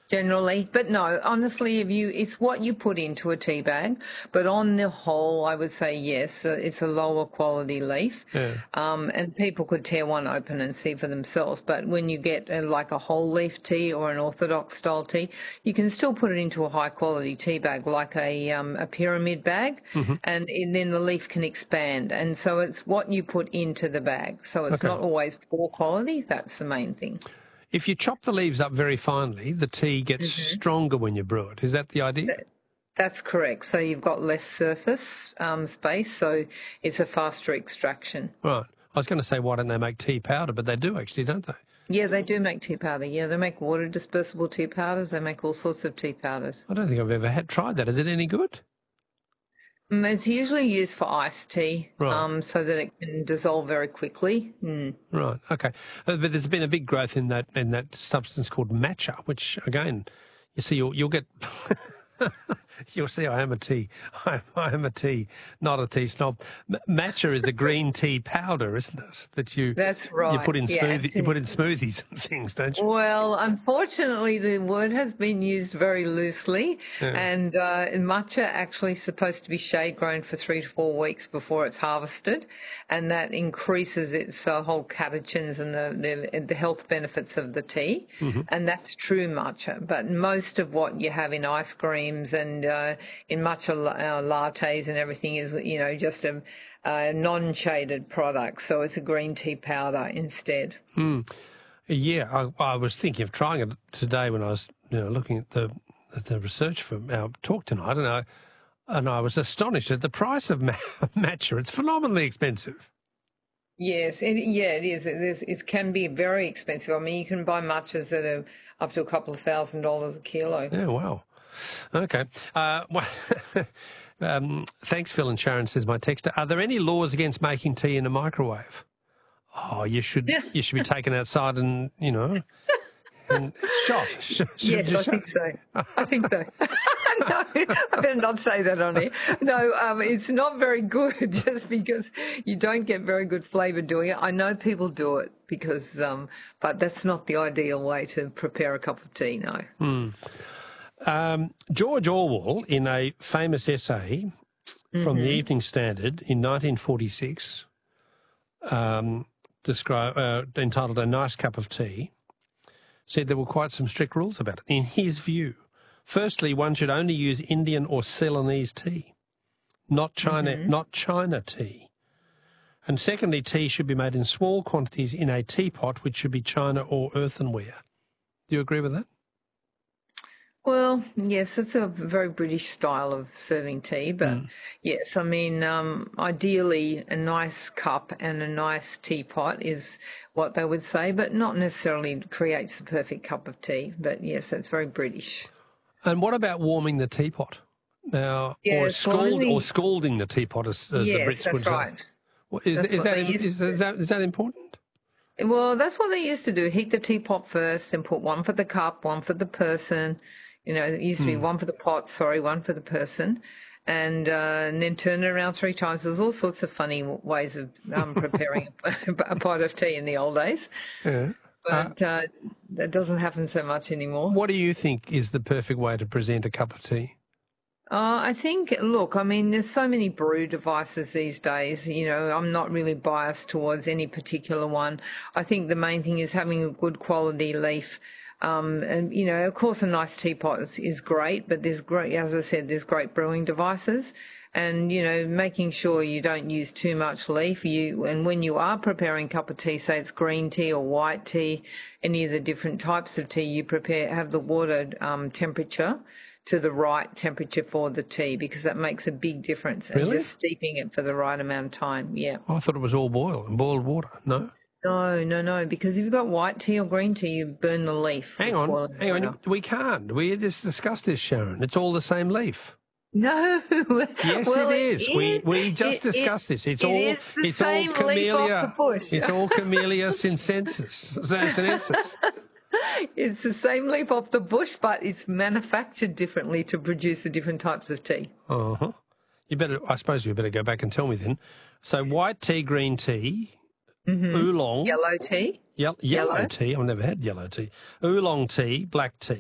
generally. But no, honestly, it's what you put into a tea bag. But on the whole, I would say yes, it's a lower quality leaf. Yeah. And people could tear one open and see for themselves. But when you get like a whole leaf tea or an orthodox style tea, you can still put it into a high quality tea bag, like a pyramid bag, and then the leaf can expand. And so it's what you put into the bag. So it's not always poor quality. That's the main thing. If you chop the leaves up very finely, the tea gets stronger when you brew it. Is that the idea? That's correct. So you've got less surface space, so it's a faster extraction. Right. I was going to say, why don't they make tea powder? But they do actually, don't they? Yeah, they do make tea powder. Yeah, they make water dispersible tea powders. They make all sorts of tea powders. I don't think I've ever tried that. Is it any good? It's usually used for iced tea, Right. so that it can dissolve very quickly. Right. Okay. But there's been a big growth in that substance called matcha, which again, you see, you'll get. You'll see, I am a tea, not a tea snob. Matcha is a green tea powder, isn't it? That's right. You put in you put in smoothies and things, don't you? Well, unfortunately, the word has been used very loosely, and matcha actually is supposed to be shade grown for 3 to 4 weeks before it's harvested, and that increases its whole catechins and the health benefits of the tea, and that's true matcha. But most of what you have in ice creams and in matcha lattes and everything is, just a non-shaded product. So it's a green tea powder instead. Yeah, I was thinking of trying it today when I was looking at the research for our talk tonight, and I was astonished at the price of matcha. It's phenomenally expensive. Yes, it is. It can be very expensive. I mean, you can buy matchas that are up to a couple of $1,000 a kilo. Yeah, wow. Okay. Thanks, Phil and Sharon, says my texter. Are there any laws against making tea in a microwave? Oh, you should be taken outside and, and shot. Yes, I think so. I think so. No, I better not say that on here. No, it's not very good just because you don't get very good flavour doing it. I know people do it because, but that's not the ideal way to prepare a cup of tea, no. George Orwell, in a famous essay from the Evening Standard in 1946, entitled A Nice Cup of Tea, said there were quite some strict rules about it. In his view, firstly, one should only use Indian or Ceylonese tea, not China tea. And secondly, tea should be made in small quantities in a teapot, which should be china or earthenware. Do you agree with that? Well, yes, it's a very British style of serving tea, but yes, I mean, ideally a nice cup and a nice teapot is what they would say, but not necessarily creates the perfect cup of tea. But yes, that's very British. And what about warming the teapot? Now, or scalding the teapot, as the Brits would say. Right. Is that important? Well, that's what they used to do. Heat the teapot first and put one for the cup, one for the person. It used to be one for the pot, one for the person, and then turn it around 3 times. There's all sorts of funny ways of preparing a pot of tea in the old days. Yeah. But that doesn't happen so much anymore. What do you think is the perfect way to present a cup of tea? I think, there's so many brew devices these days. I'm not really biased towards any particular one. I think the main thing is having a good quality leaf. And, of course, a nice teapot is great, but there's great brewing devices. And, making sure you don't use too much leaf. And when you are preparing a cup of tea, say it's green tea or white tea, any of the different types of tea you prepare, have the water temperature to the right temperature for the tea, because that makes a big difference. Really? And just steeping it for the right amount of time, yeah. I thought it was all boiled water, no? No, because if you've got white tea or green tea, you burn the leaf. Hang on, we can't. We just discussed this, Sharon. It's all the same leaf. No. Yes, well, it is. We just discussed this. It's all Camellia. It's all Camellia sinensis. It's the same leaf off the bush, but it's manufactured differently to produce the different types of tea. Uh-huh. I suppose you better go back and tell me then. So white tea, green tea, oolong. Yellow tea. Yellow tea. I've never had yellow tea. Oolong tea, black tea.